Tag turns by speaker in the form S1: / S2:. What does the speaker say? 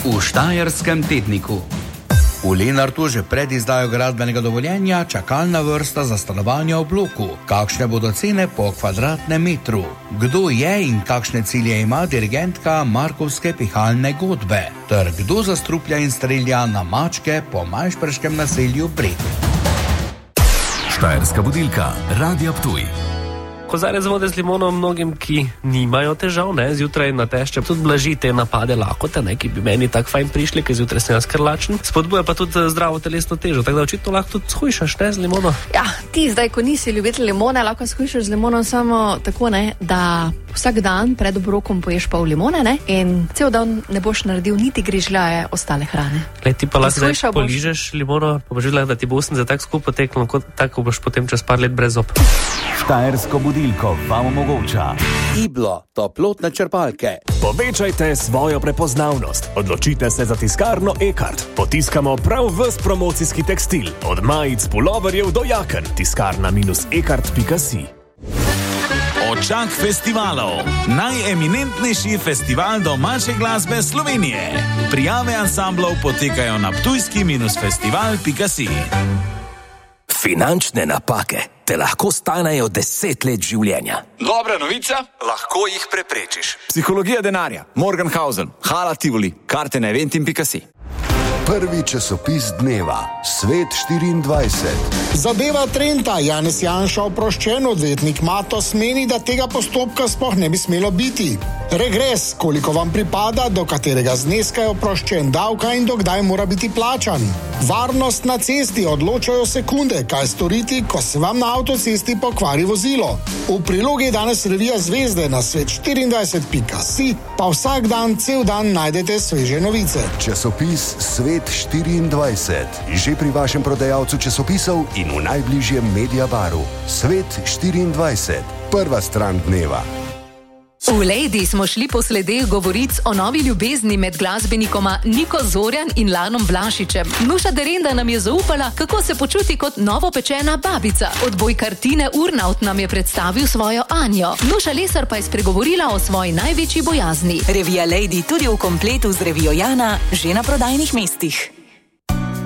S1: v Štajerskem tedniku. V Lenartu že pred izdajo gradbenega dovoljenja čakalna vrsta za stanovanja v bloku. Kakšne bodo cene po kvadratnem metru? Kdo je in kakšne cilje ima dirigentka Markovske pihalne godbe? Ter kdo zastruplja in strelja na mačke po majšperškem naselju Breg?
S2: Štajerska budilka, Radio Ptuj.
S3: Kozarec vode z limonom mnogim, ki nimajo težav, zjutraj natešče tudi blaži te napade lakote, ki bi meni tak fajn prišli, ker zjutraj sem jaz krlačen. Spodbuja pa tudi zdravo telesno težo, tako da očitno lahko tudi shujšaš, z limono.
S4: Ja, ti zdaj, ko nisi ljubitelj limone, lahko shujšaš z limonom samo tako, da vsak dan pred obrokom poješ pol limone, in cel dan ne boš naredil niti grižljaje ostale hrane.
S3: Ti pa lahko zdaj poližeš limono, pa boš videla, da ti bo usnje tak skupaj teklo, tako boš potem čez par let brez zob.
S2: Štajersko budilko vam omogoča
S1: Iblo, toplotne črpalke.
S5: Povečajte svojo prepoznavnost. Odločite se za tiskarno Ekart. Potiskamo prav ves promocijski tekstil. Od majic, puloverjev do jaken. Tiskarna-ekart.si.
S6: Očak festivalov. Najeminentnejši festival domače glasbe Slovenije. Prijave ansamblov potekajo na ptujski-festival.si.
S7: Finančne napake te lahko stanejo 10 let življenja.
S8: Dobra novica, lahko jih preprečiš. Psihologija denarja, Morgenhausen, Hala Tivoli, karte na eventim.si.
S9: Prvi časopis dneva, Svet 24.
S10: Zadeva Trenta. Janez Janša oproščen, odvetnik Matos meni, da tega postopka sploh ne bi smelo biti. Regres, koliko vam pripada, do katerega zneska je oproščen davka in dokdaj mora biti plačan. Varnost na cesti, odločajo sekunde, kaj storiti, ko se vam na avtocesti pokvari vozilo. V prilogi danes revija Zvezde na svet24.si, pa vsak dan, cel dan najdete sveže novice.
S9: Časopis Svet 24. Že pri vašem prodajalcu časopisov in v najbližjem Mediabaru. Svet 24. Prva stran dneva.
S11: V Lady smo šli po sledeh govoric o novi ljubezni med glasbenikoma Niko Zorjan in Lanom Vlašičem. Nuša Derenda nam je zaupala, kako se počuti kot novopečena babica. Odbojkar Tine Urnaut nam je predstavil svojo Anjo. Nuša Lesar pa je spregovorila o svoji največji bojazni.
S12: Revija Lady tudi v kompletu z revijo Jana že na prodajnih mestih.